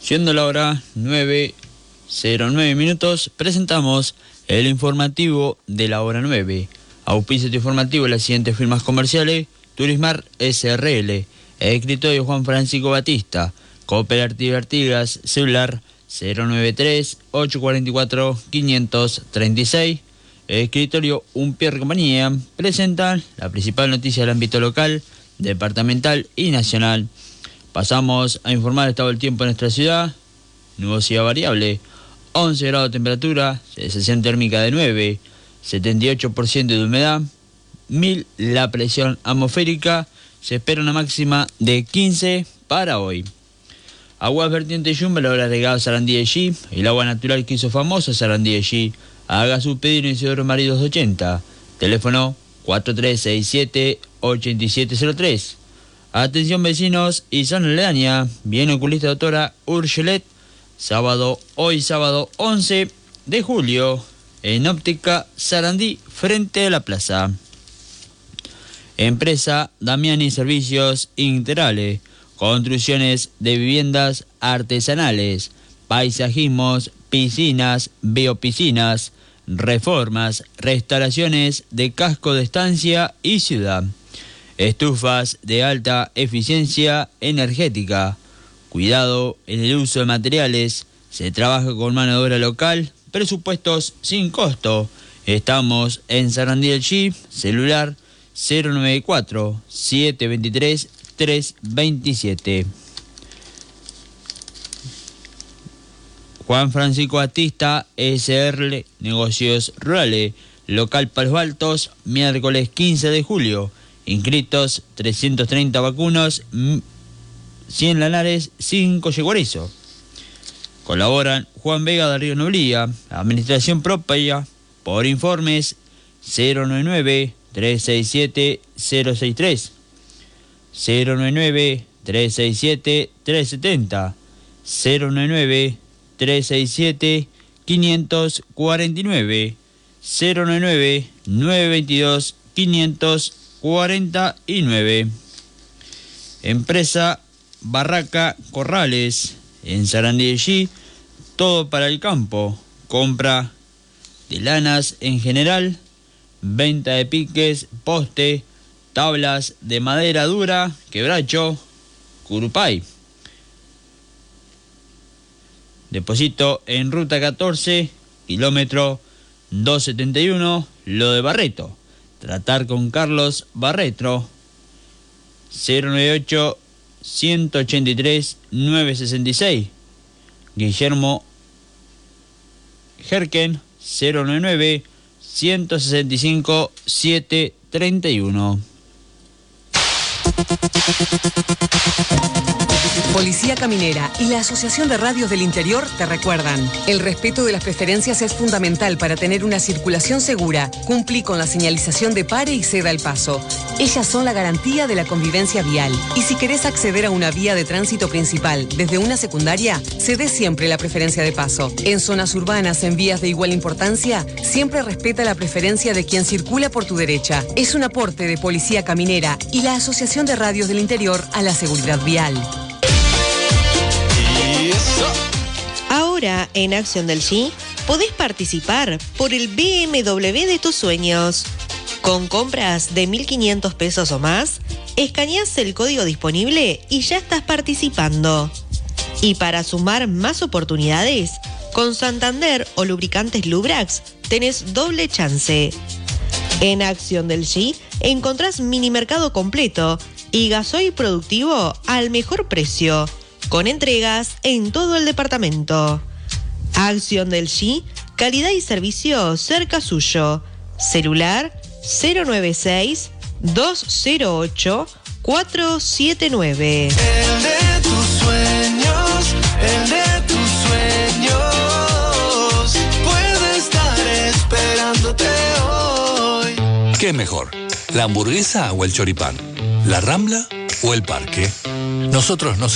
Siendo la hora 9:09 minutos, presentamos el informativo de la hora 9. Auspicio este informativo las siguientes firmas comerciales: Turismar SRL, escritorio Juan Francisco Batista, Cooperativa Artigas, celular 093-844-536, escritorio Unpier Compañía, presentan la principal noticia del ámbito local, departamental y nacional. Pasamos a informar el estado del tiempo en nuestra ciudad. Nubosidad variable, 11 grados de temperatura, sensación térmica de 9, 78% de humedad, 1000 la presión atmosférica, se espera una máxima de 15 para hoy. Aguas vertientes Yumba, la hora regada Sarandí de G, el agua natural que hizo famosa Sarandí de G. Haga su pedido en Isidoro María 280, teléfono 4367-8703. Atención vecinos y zona aledaña, viene oculista doctora Urgelet, hoy sábado 11 de julio, en óptica Sarandí, frente a la plaza. Empresa Damiani Servicios Integrales, construcciones de viviendas artesanales, paisajismos, piscinas, biopiscinas, reformas, restauraciones de casco de estancia y ciudad. Estufas de alta eficiencia energética, cuidado en el uso de materiales, se trabaja con mano de obra local, presupuestos sin costo. Estamos en Sarandí del G, celular 094-723-327. Juan Francisco Batista, SRL, Negocios Rurales, local Palos Altos, miércoles 15 de julio. Inscritos 330 vacunos, 100 lanares, 5 yeguarizo. Colaboran Juan Vega de Río Noblía, administración propia, por informes 099-367-063, 099-367-370, 099-367-549, 099-922-549. Empresa Barraca Corrales, en Sarandí de G, todo para el campo, compra de lanas en general, venta de piques, poste, tablas de madera dura, quebracho, curupay. Depósito en ruta 14, kilómetro 271, lo de Barreto. Tratar con Carlos Barretro, 098-183-966. Guillermo Jerken, 099-165-731. Policía Caminera y la Asociación de Radios del Interior te recuerdan: el respeto de las preferencias es fundamental para tener una circulación segura. Cumplí con la señalización de pare y ceda el paso. Ellas son la garantía de la convivencia vial. Y si querés acceder a una vía de tránsito principal desde una secundaria, cede siempre la preferencia de paso. En zonas urbanas, en vías de igual importancia, siempre respeta la preferencia de quien circula por tu derecha. Es un aporte de Policía Caminera y la Asociación de Radios del Interior a la seguridad vial. Ahora, en Acción del G, podés participar por el BMW de tus sueños. Con compras de 1.500 pesos o más, escaneás el código disponible y ya estás participando. Y para sumar más oportunidades, con Santander o Lubricantes Lubrax tenés doble chance. En Acción del G encontrás mini mercado completo y gasoil productivo al mejor precio, con entregas en todo el departamento. Acción del G, calidad y servicio cerca suyo. Celular 096-208-479. El de tus sueños, el de tus sueños, puede estar esperándote hoy. ¿Qué es mejor? ¿La hamburguesa o el choripán? ¿La Rambla o el Parque? Nosotros no